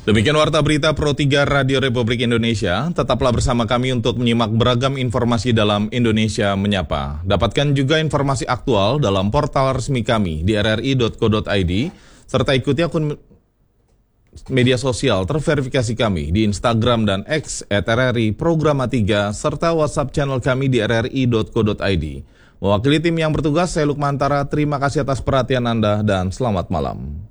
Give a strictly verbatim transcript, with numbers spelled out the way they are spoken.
Demikian Warta Berita Pro tiga Radio Republik Indonesia. Tetaplah bersama kami untuk menyimak beragam informasi dalam Indonesia Menyapa. Dapatkan juga informasi aktual dalam portal resmi kami di r r i dot co dot i d, serta ikuti akun media sosial terverifikasi kami di Instagram dan X et r r i programa tiga, serta WhatsApp channel kami di r r i dot co dot i d. Mewakili tim yang bertugas, saya Lukmantara. Terima kasih atas perhatian Anda dan selamat malam.